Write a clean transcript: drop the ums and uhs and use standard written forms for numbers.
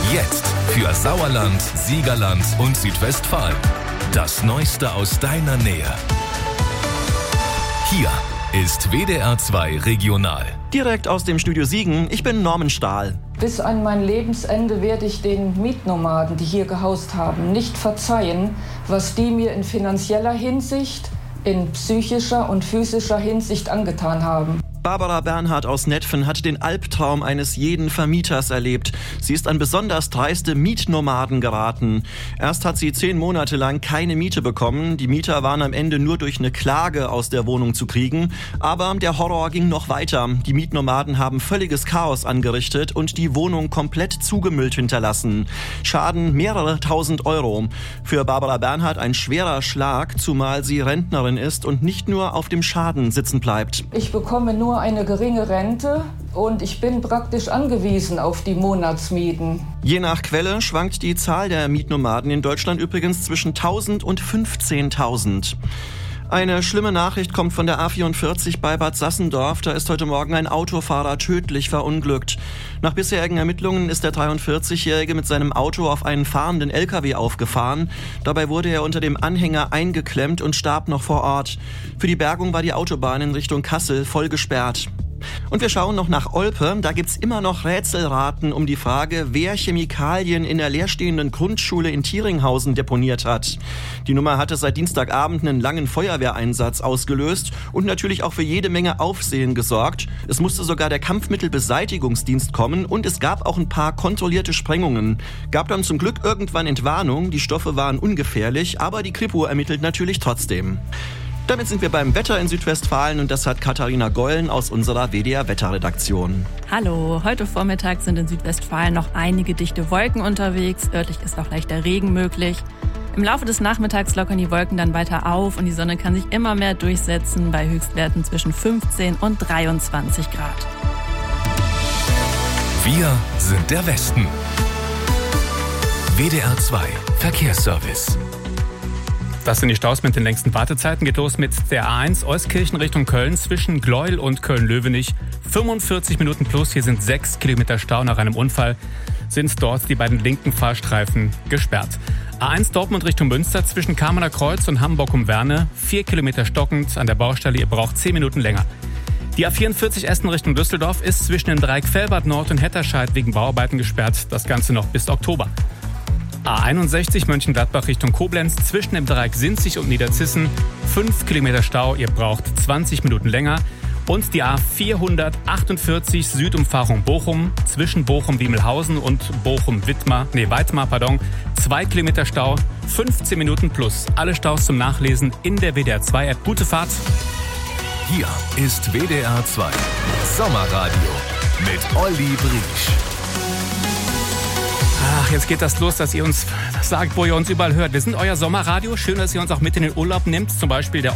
Jetzt für Sauerland, Siegerland und Südwestfalen. Das Neueste aus deiner Nähe. Hier ist WDR 2 Regional. Direkt aus dem Studio Siegen, ich bin Norman Stahl. Bis an mein Lebensende werde ich den Mietnomaden, die hier gehaust haben, nicht verzeihen, was die mir in finanzieller Hinsicht, in psychischer und physischer Hinsicht angetan haben. Barbara Bernhard aus Netphen hat den Albtraum eines jeden Vermieters erlebt. Sie ist an besonders dreiste Mietnomaden geraten. Erst hat sie 10 Monate lang keine Miete bekommen. Die Mieter waren am Ende nur durch eine Klage aus der Wohnung zu kriegen. Aber der Horror ging noch weiter. Die Mietnomaden haben völliges Chaos angerichtet und die Wohnung komplett zugemüllt hinterlassen. Schaden mehrere tausend Euro. Für Barbara Bernhard ein schwerer Schlag, zumal sie Rentnerin ist und nicht nur auf dem Schaden sitzen bleibt. Ich bekomme nur eine geringe Rente und ich bin praktisch angewiesen auf die Monatsmieten. Je nach Quelle schwankt die Zahl der Mietnomaden in Deutschland übrigens zwischen 1000 und 15.000. Eine schlimme Nachricht kommt von der A44 bei Bad Sassendorf. Da ist heute Morgen ein Autofahrer tödlich verunglückt. Nach bisherigen Ermittlungen ist der 43-Jährige mit seinem Auto auf einen fahrenden LKW aufgefahren. Dabei wurde er unter dem Anhänger eingeklemmt und starb noch vor Ort. Für die Bergung war die Autobahn in Richtung Kassel voll gesperrt. Und wir schauen noch nach Olpe. Da gibt's immer noch Rätselraten um die Frage, wer Chemikalien in der leerstehenden Grundschule in Thieringhausen deponiert hat. Die Nummer hatte seit Dienstagabend einen langen Feuerwehreinsatz ausgelöst und natürlich auch für jede Menge Aufsehen gesorgt. Es musste sogar der Kampfmittelbeseitigungsdienst kommen und es gab auch ein paar kontrollierte Sprengungen. Gab dann zum Glück irgendwann Entwarnung. Die Stoffe waren ungefährlich, aber die Kripo ermittelt natürlich trotzdem. Damit sind wir beim Wetter in Südwestfalen und das hat Katharina Gollen aus unserer WDR-Wetterredaktion. Hallo, heute Vormittag sind in Südwestfalen noch einige dichte Wolken unterwegs. Örtlich ist auch leichter Regen möglich. Im Laufe des Nachmittags lockern die Wolken dann weiter auf und die Sonne kann sich immer mehr durchsetzen bei Höchstwerten zwischen 15 und 23 Grad. Wir sind der Westen. WDR 2 Verkehrsservice. Das sind die Staus mit den längsten Wartezeiten. Geht los mit der A1 Euskirchen Richtung Köln zwischen Gleuel und Köln-Löwenich. 45 Minuten plus. Hier sind 6 Kilometer Stau. Nach einem Unfall sind dort die beiden linken Fahrstreifen gesperrt. A1 Dortmund Richtung Münster zwischen Kamener Kreuz und Hamburg um Werne. 4 Kilometer stockend an der Baustelle. Ihr braucht 10 Minuten länger. Die A44 Essen Richtung Düsseldorf ist zwischen dem Dreieck Velbert Nord und Hetterscheid wegen Bauarbeiten gesperrt. Das Ganze noch bis Oktober. A61 Mönchengladbach Richtung Koblenz zwischen dem Dreieck Sinzig und Niederzissen. 5 Kilometer Stau, ihr braucht 20 Minuten länger. Und die A448 Südumfahrung Bochum zwischen Bochum-Wiemelhausen und Weitmar. 2 Kilometer Stau, 15 Minuten plus. Alle Staus zum Nachlesen in der WDR 2 App. Gute Fahrt. Hier ist WDR 2 Sommerradio mit Olli Briesch. Ach, jetzt geht das los, dass ihr uns sagt, wo ihr uns überall hört. Wir sind euer Sommerradio. Schön, dass ihr uns auch mit in den Urlaub nehmt. Zum Beispiel der